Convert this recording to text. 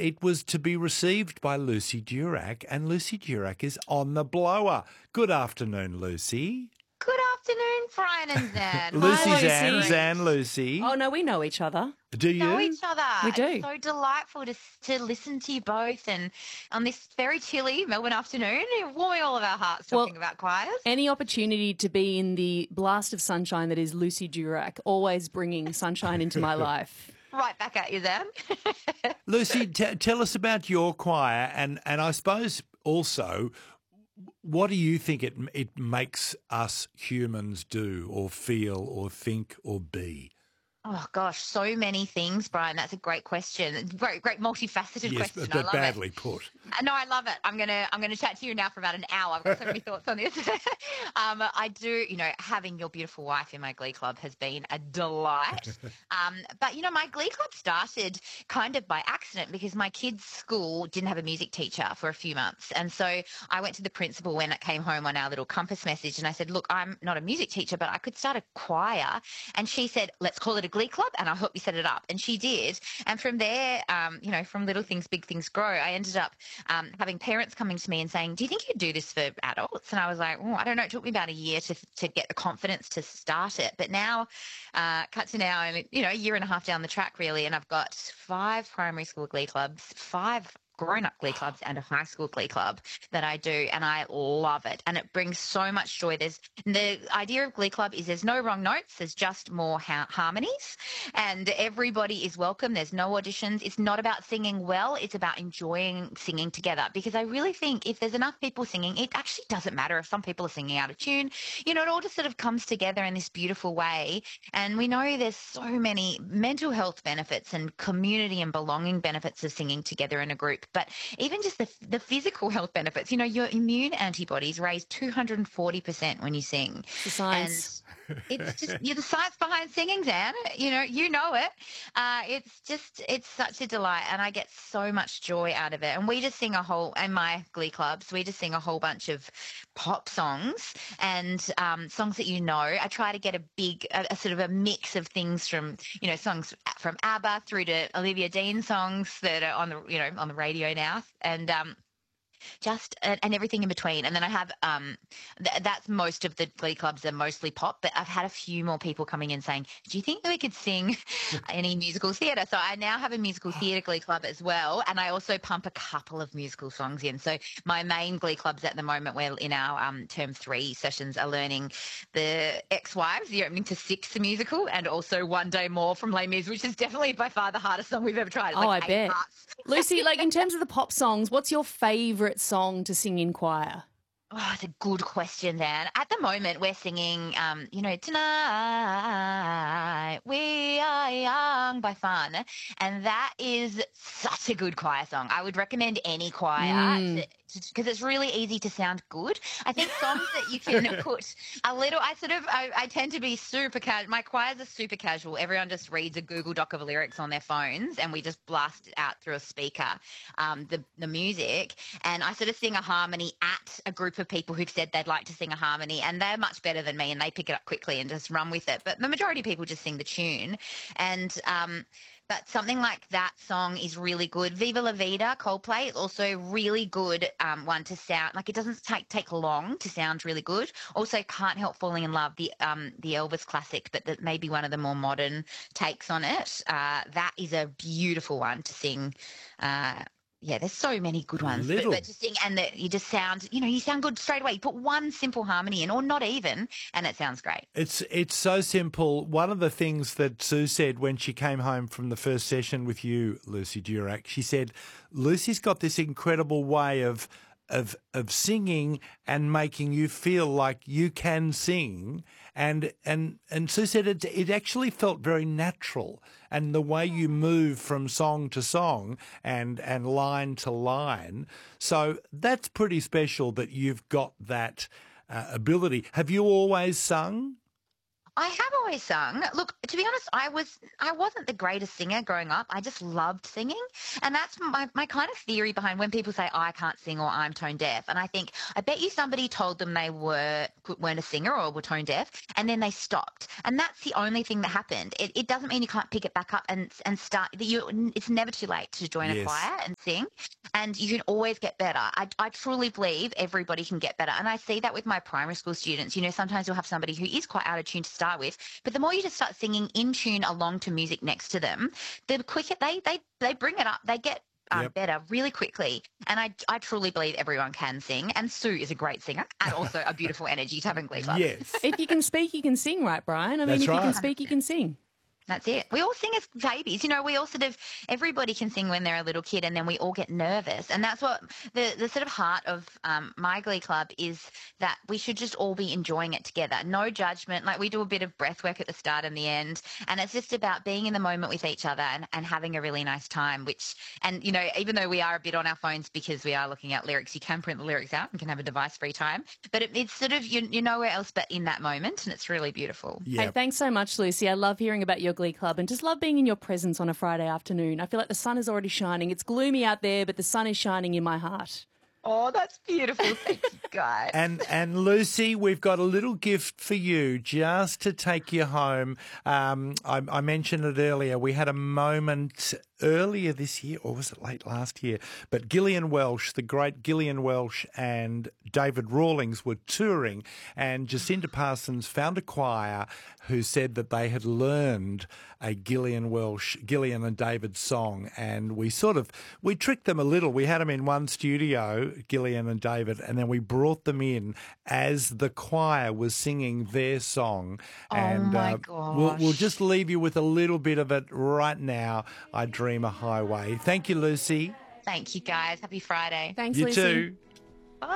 it was to be received by Lucy Durack, and Lucy Durack is on the blower. Good afternoon, Lucy. Good afternoon, Brian and Zan. Lucy, Hi, Zan, Lucy. Zan, Lucy. Oh, no, we know each other. Do you? Know each other. We do. It's so delightful to listen to you both, and on this very chilly Melbourne afternoon, you're warming all of our hearts talking about choirs. Any opportunity to be in the blast of sunshine that is Lucy Durack, always bringing sunshine into my life. Right back at you, Zan. Lucy, tell us about your choir, and I suppose also, what do you think it makes us humans do or feel or think or be? Oh gosh, so many things, Brian. That's a great question. Great multifaceted Yes, question. but I love badly it. put. No, I love it. I'm gonna chat to you now for about an hour. I've got so many thoughts on this. I do, having your beautiful wife in my Glee Club has been a delight. But my Glee Club started kind of by accident because my kids' school didn't have a music teacher for a few months, and so I went to the principal when it came home on our little compass message, and I said, "Look, I'm not a music teacher, but I could start a choir." And she said, "Let's call it a Glee Club, and I hope you set it up." And she did. And from there, from little things, big things grow, I ended up having parents coming to me and saying, "Do you think you'd do this for adults?" And I was like, "Oh, I don't know." It took me about a year to get the confidence to start it. But now, cut to now, and a year and a half down the track, really, and I've got 5 primary school Glee Clubs, 5 grown-up Glee Clubs, and a high school Glee Club that I do, and I love it, and it brings so much joy. The idea of Glee Club is there's no wrong notes, there's just more harmonies, and everybody is welcome. There's no auditions. It's not about singing well, it's about enjoying singing together, because I really think if there's enough people singing, it actually doesn't matter if some people are singing out of tune. It all just sort of comes together in this beautiful way, and we know there's so many mental health benefits and community and belonging benefits of singing together in a group. But even just the physical health benefits, your immune antibodies raise 240% when you sing. The science. And it's just the science behind singing, Zan. You know it. It's such a delight, and I get so much joy out of it. And we just sing in my Glee Clubs, we just sing a whole bunch of pop songs and songs that I try to get a sort of a mix of things from songs from ABBA through to Olivia Dean songs that are on the radio now, and and everything in between. And then I have that's most of the Glee Clubs are mostly pop, but I've had a few more people coming in saying, "Do you think that we could sing any musical theatre?" So I now have a musical theatre Glee Club as well, and I also pump a couple of musical songs in. So my main Glee Clubs at the moment, we're in our term 3 sessions, are learning the Ex-Wives, the opening to Six, the musical, and also One Day More from Les Mis, which is definitely by far the hardest song we've ever tried. It's I 8 bet. parts. Lucy, in terms of the pop songs, what's your favourite song to sing in choir? Oh, it's a good question, Dan. At the moment, we're singing, Tonight We Are Young by Fun, and that is such a good choir song. I would recommend any choir because it's really easy to sound good. I think songs that you can put a little, I tend to be super casual. My choirs are super casual. Everyone just reads a Google Doc of lyrics on their phones, and we just blast it out through a speaker, the music, and I sort of sing a harmony at a group of people who've said they'd like to sing a harmony, and they're much better than me, and they pick it up quickly and just run with it. But the majority of people just sing the tune, and but something like that song is really good. Viva La Vida, Coldplay, is also really good one to sound like it doesn't take long to sound really good. Also, Can't Help Falling in Love, the Elvis classic, but that may be one of the more modern takes on it. That is a beautiful one to sing. Yeah, there's so many good ones, but to sing, and you just sound, you sound good straight away. You put one simple harmony in, or not even, and it sounds great. It's so simple. One of the things that Sue said when she came home from the first session with you, Lucy Durack, she said, Lucy's got this incredible way of singing and making you feel like you can sing. And Sue said it actually felt very natural, and the way you move from song to song and line to line. So that's pretty special that you've got that ability. Have you always sung? I have always sung. Look, to be honest, I wasn't the greatest singer growing up. I just loved singing. And that's my kind of theory behind when people say, I can't sing or I'm tone deaf. And I think, I bet you somebody told them they weren't a singer or were tone deaf, and then they stopped. And that's the only thing that happened. It doesn't mean you can't pick it back up and start. It's never too late to join a Yes. choir and sing. And you can always get better. I truly believe everybody can get better. And I see that with my primary school students. You know, sometimes you'll have somebody who is quite out of tune to start with, but the more you just start singing in tune along to music next to them, the quicker they bring it up. They get Yep. better really quickly. And I truly believe everyone can sing. And Sue is a great singer and also a beautiful energy to have in Glee Club. Yes. If you can speak, you can sing, right, Brian? I mean, That's if you can right. speak, you can sing. That's it. We all sing as babies. You know, we all sort of, everybody can sing when they're a little kid, and then we all get nervous. And that's what the sort of heart of my Glee Club is, that we should just all be enjoying it together. No judgment. Like, we do a bit of breath work at the start and the end. And it's just about being in the moment with each other and having a really nice time, and, you know, even though we are a bit on our phones because we are looking at lyrics, you can print the lyrics out and can have a device-free time. But it's sort of, you're nowhere else but in that moment, and it's really beautiful. Yeah. Hey, thanks so much, Lucy. I love hearing about your Glee Club and just love being in your presence on a Friday afternoon. I feel like the sun is already shining. It's gloomy out there, but the sun is shining in my heart. Oh, that's beautiful. Thank you, guys. And Lucy, we've got a little gift for you just to take you home. I mentioned it earlier. We had a moment earlier this year, or was it late last year? But Gillian Welsh, the great Gillian Welsh, and David Rawlings were touring, and Jacinta Parsons found a choir who said that they had learned a Gillian and David song, and we tricked them a little. We had them in one studio, Gillian and David, and then we brought them in as the choir was singing their song. And my we'll gosh. just leave you with a little bit of it right now. I Dream a Highway. Thank you, Lucy. Thank you, guys. Happy Friday. Thanks, You Lucy. too.